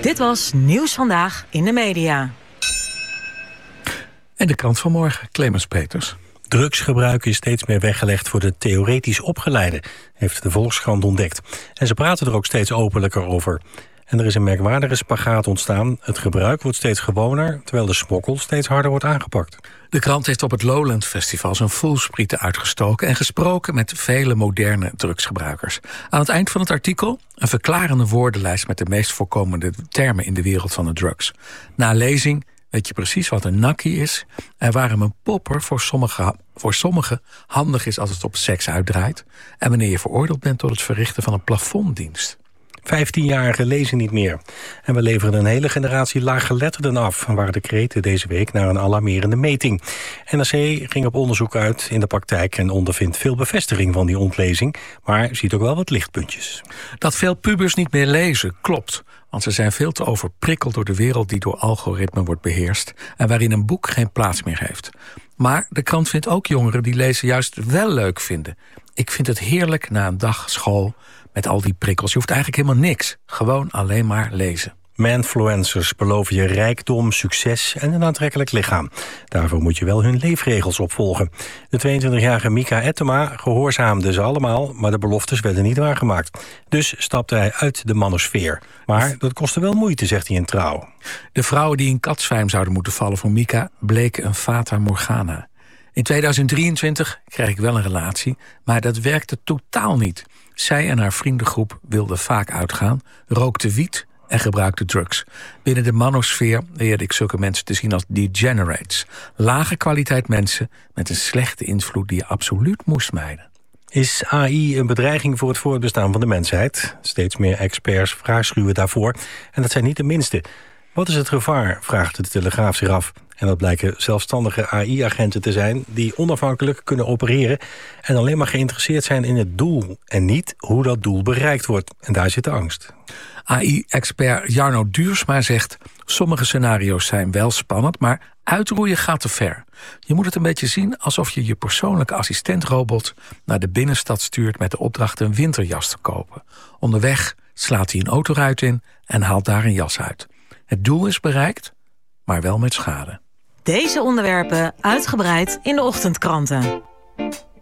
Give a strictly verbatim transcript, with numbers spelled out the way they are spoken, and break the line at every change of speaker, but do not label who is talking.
Dit was Nieuws Vandaag in de Media.
En de krant van morgen, Clemens Peters.
Drugsgebruik is steeds meer weggelegd voor de theoretisch opgeleide, heeft de Volkskrant ontdekt. En ze praten er ook steeds openlijker over. En er is een merkwaardige spagaat ontstaan. Het gebruik wordt steeds gewoner, terwijl de smokkel steeds harder wordt aangepakt.
De krant heeft op het Lowland Festival zijn voelsprieten uitgestoken en gesproken met vele moderne drugsgebruikers. Aan het eind van het artikel een verklarende woordenlijst met de meest voorkomende termen in de wereld van de drugs. Na lezing weet je precies wat een nakkie is en waarom een popper voor sommigen voor sommige handig is als het op seks uitdraait en wanneer je veroordeeld bent tot het verrichten van een plafonddienst.
vijftienjarigen lezen niet meer. En we leveren een hele generatie laaggeletterden af, waren de kreten deze week naar een alarmerende meting. N R C ging op onderzoek uit in de praktijk en ondervindt veel bevestiging van die ontlezing, maar ziet ook wel wat lichtpuntjes.
Dat veel pubers niet meer lezen, klopt. Want ze zijn veel te overprikkeld door de wereld die door algoritmen wordt beheerst en waarin een boek geen plaats meer heeft. Maar de krant vindt ook jongeren die lezen juist wel leuk vinden. Ik vind het heerlijk na een dag school met al die prikkels. Je hoeft eigenlijk helemaal niks. Gewoon alleen maar lezen.
Manfluencers beloven je rijkdom, succes en een aantrekkelijk lichaam. Daarvoor moet je wel hun leefregels opvolgen. De tweeëntwintigjarige Mika Ettema gehoorzaamde ze allemaal, maar de beloftes werden niet waargemaakt. Dus stapte hij uit de manosfeer. Maar dat kostte wel moeite, zegt hij in Trouw.
De vrouwen die in katzwijm zouden moeten vallen voor Mika bleken een fata morgana. In tweeduizend drieëntwintig kreeg ik wel een relatie, maar dat werkte totaal niet. Zij en haar vriendengroep wilden vaak uitgaan, rookte wiet en gebruikte drugs. Binnen de manosfeer leerde ik zulke mensen te zien als degenerates. Lage kwaliteit mensen met een slechte invloed die je absoluut moest mijden.
Is A I een bedreiging voor het voortbestaan van de mensheid? Steeds meer experts waarschuwen daarvoor. En dat zijn niet de minste. Wat is het gevaar, vraagt de Telegraaf zich af. En dat blijken zelfstandige A I-agenten te zijn die onafhankelijk kunnen opereren en alleen maar geïnteresseerd zijn in het doel en niet hoe dat doel bereikt wordt. En daar zit de angst.
A I-expert Jarno Duursma zegt, sommige scenario's zijn wel spannend, maar uitroeien gaat te ver. Je moet het een beetje zien alsof je je persoonlijke assistentrobot naar de binnenstad stuurt met de opdracht een winterjas te kopen. Onderweg slaat hij een autoruit in en haalt daar een jas uit. Het doel is bereikt, maar wel met schade.
Deze onderwerpen uitgebreid in de ochtendkranten.